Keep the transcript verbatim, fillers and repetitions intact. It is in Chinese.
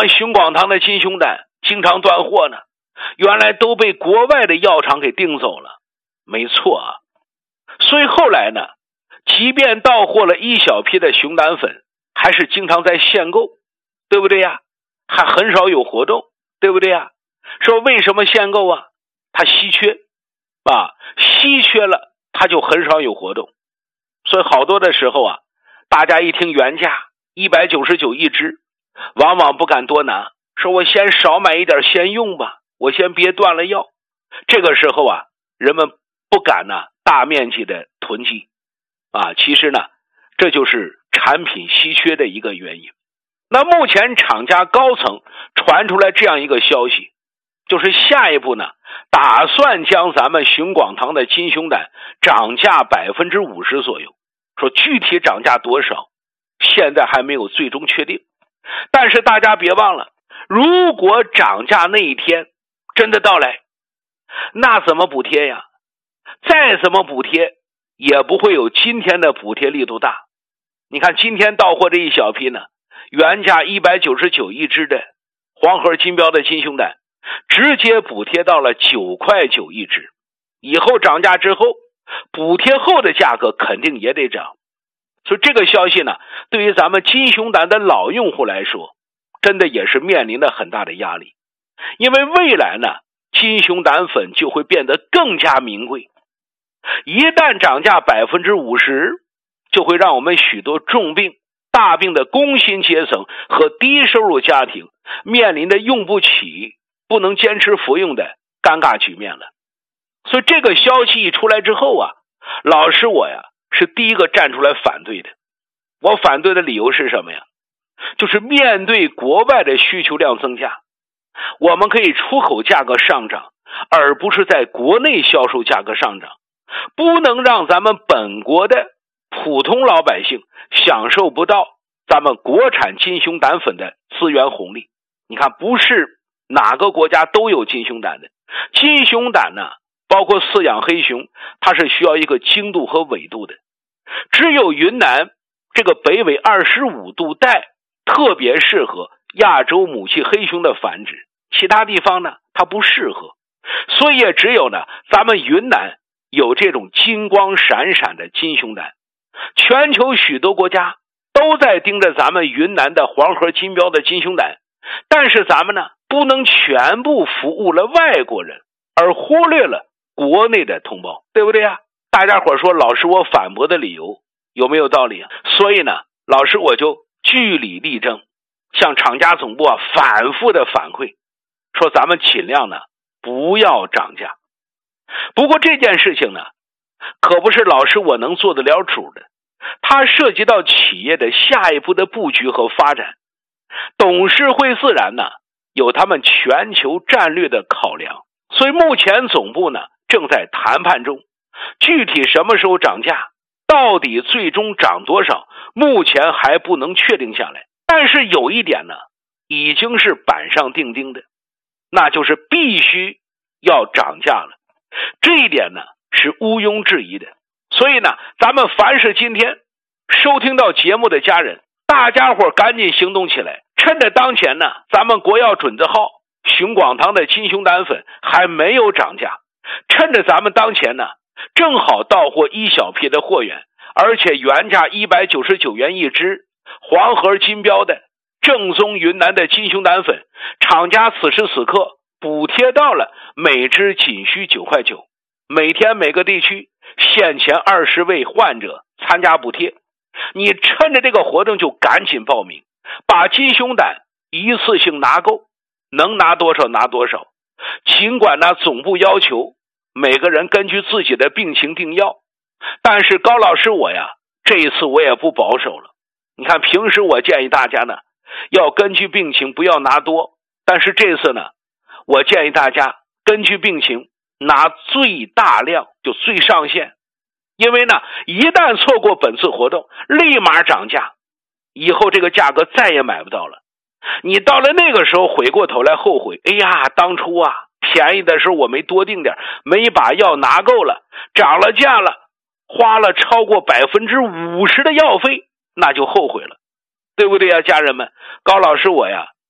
们熊广堂的金熊胆经常断货呢？原来都被国外的药厂给订走了。没错啊，所以后来呢，即便到货了一小批的熊胆粉，还是经常在限购，对不对呀？还很少有活动，对不对呀？说为什么限购啊？它稀缺啊，稀缺了它就很少有活动。所以好多的时候啊，大家一听原价一百九十九一支，往往不敢多拿，说我先少买一点先用吧，我先别断了药。这个时候啊，人们不敢呢大面积的囤积啊，其实呢这就是产品稀缺的一个原因。那目前厂家高层传出来这样一个消息，就是下一步呢打算将咱们熊广堂的金熊胆涨价 百分之五十 左右，说具体涨价多少现在还没有最终确定。但是大家别忘了，如果涨价那一天真的到来，那怎么补贴呀？再怎么补贴也不会有今天的补贴力度大。你看今天到货这一小批呢，原价一百九十九一支的黄河金标的金熊胆，直接补贴到了九块九一支。以后涨价之后，补贴后的价格肯定也得涨。所以这个消息呢，对于咱们金熊胆的老用户来说，真的也是面临着很大的压力。因为未来呢，金熊胆粉就会变得更加名贵。一旦涨价 百分之五十， 就会让我们许多重病大病的工薪阶层和低收入家庭面临着用不起不能坚持服用的尴尬局面了。所以这个消息一出来之后啊，老师我呀是第一个站出来反对的。我反对的理由是什么呀？就是面对国外的需求量增加，我们可以出口价格上涨，而不是在国内销售价格上涨。不能让咱们本国的普通老百姓享受不到咱们国产金熊胆粉的资源红利。你看，不是哪个国家都有金熊胆的。金熊胆呢，包括饲养黑熊，它是需要一个精度和纬度的。只有云南这个北纬二十五度带特别适合亚洲母系黑熊的繁殖，其他地方呢它不适合。所以也只有呢咱们云南有这种金光闪闪的金熊胆。全球许多国家都在盯着咱们云南的黄河金标的金熊胆，但是咱们呢不能全部服务了外国人，而忽略了国内的同胞，对不对啊？大家伙说老师我反驳的理由有没有道理啊？所以呢老师我就据理力争，向厂家总部啊反复的反馈，说咱们尽量呢不要涨价。不过这件事情呢可不是老师我能做得了主的，它涉及到企业的下一步的布局和发展。董事会自然呢有他们全球战略的考量，所以目前总部呢正在谈判中，具体什么时候涨价，到底最终涨多少，目前还不能确定下来。但是有一点呢已经是板上钉钉的，那就是必须要涨价了，这一点呢是毋庸置疑的。所以呢咱们凡是今天收听到节目的家人，大家伙赶紧行动起来，趁着当前呢咱们国药准字号熊广堂的金熊胆粉还没有涨价，趁着咱们当前呢正好到货一小批的货源，而且原价一百九十九元一支黄河金标的正宗云南的金熊胆粉，厂家此时此刻补贴到了每支仅需九块九，每天每个地区限前二十位患者参加补贴。你趁着这个活动就赶紧报名，把金熊胆一次性拿够，能拿多少拿多少。尽管呢总部要求每个人根据自己的病情定药，但是高老师我呀这一次我也不保守了。你看平时我建议大家呢要根据病情不要拿多，但是这次呢我建议大家根据病情拿最大量，就最上限。因为呢一旦错过本次活动立马涨价，以后这个价格再也买不到了。你到了那个时候回过头来后悔，哎呀当初啊便宜的时候我没多订点，没把药拿够了，涨了价了，花了超过 百分之五十 的药费，那就后悔了，对不对呀？家人们，高老师我呀